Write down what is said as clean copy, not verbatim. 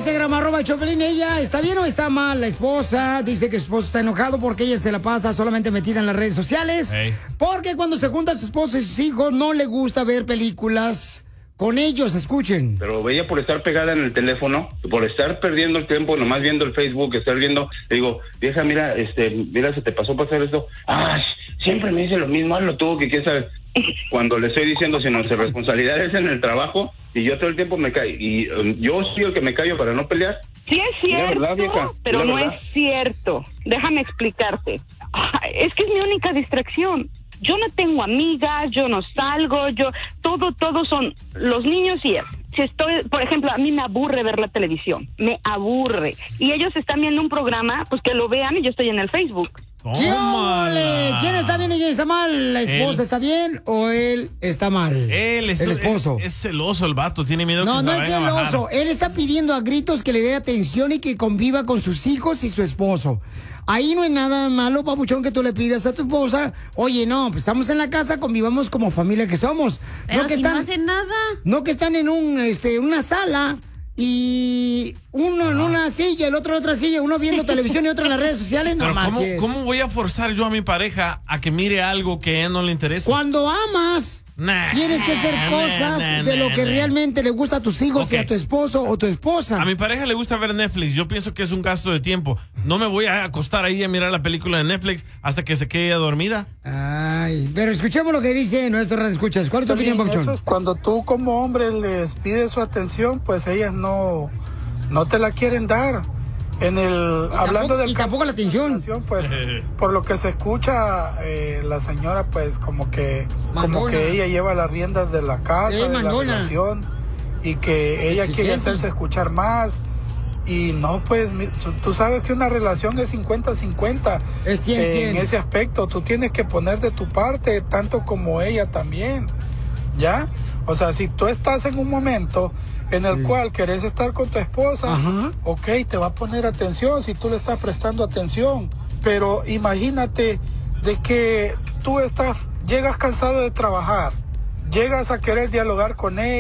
Instagram, @Choplin. Ella, ¿está bien o está mal? La esposa dice que su esposo está enojado porque ella se la pasa solamente metida en las redes sociales. Hey. Porque cuando se junta su esposo y sus hijos no le gusta ver películas con ellos, escuchen. Pero ella por estar pegada en el teléfono, por estar perdiendo el tiempo, nomás viendo el Facebook, estar viendo, le digo, vieja, mira, mira, se te pasó pasar esto. Ah, siempre me dice lo mismo, hazlo tú, que qué sabes. Cuando le estoy diciendo, si nuestra responsabilidad es en el trabajo, y yo todo el tiempo me callo, y yo soy el que me callo para no pelear. Sí es cierto, verdad, vieja, pero no verdad. es cierto. Déjame explicarte. Es que es mi única distracción. Yo no tengo amigas, yo no salgo, todos son los niños y él. Si estoy, por ejemplo, a mí me aburre ver la televisión, me aburre. Y ellos están viendo un programa, pues que lo vean y yo estoy en el Facebook. ¿Qué ole? ¿Quién está bien y quién está mal? ¿La esposa está bien o él está mal? Él es el esposo. Es celoso el vato, tiene miedo que No, se no la es vayan a bajar. celoso. Él está pidiendo a gritos que le dé atención y que conviva con sus hijos y su esposo. Ahí no hay nada malo, papuchón, que tú le pidas a tu esposa. Oye, no, pues estamos en la casa, convivamos como familia que somos. Pero no que si están, no hacen nada. No que están en una sala y uno en una silla, el otro en otra silla, uno viendo televisión y otro en las redes sociales. No Pero marches. ¿cómo voy a forzar yo a mi pareja a que mire algo que a él no le interesa? Cuando amas, tienes que hacer cosas de lo que realmente le gusta a tus hijos y a tu esposo o tu esposa. A mi pareja le gusta ver Netflix. Yo pienso que es un gasto de tiempo. No me voy a acostar ahí a mirar la película de Netflix hasta que se quede dormida. Ay, pero escuchemos lo que dice nuestro radioescuchas. ¿Cuál es tu opinión, Papuchón? Eso es cuando tú como hombre les pides su atención, pues ellas no te la quieren dar. Hablando del tampoco la atención, pues por lo que se escucha, la señora pues como que ella lleva las riendas de la casa, de la relación, y que ella quiere hacerse escuchar más. Y no, pues tú sabes que una relación es 50-50. Es 100-100. En ese aspecto tú tienes que poner de tu parte tanto como ella también, ¿ya? O sea, si tú estás en un momento en el cual querés estar con tu esposa, ok, te va a poner atención si tú le estás prestando atención. Pero imagínate de que tú llegas cansado de trabajar, llegas a querer dialogar con ella.